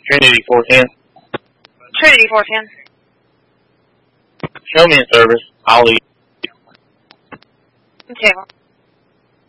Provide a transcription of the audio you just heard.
Trinity 410. Trinity 410. Show me a service. I'll leave. Okay.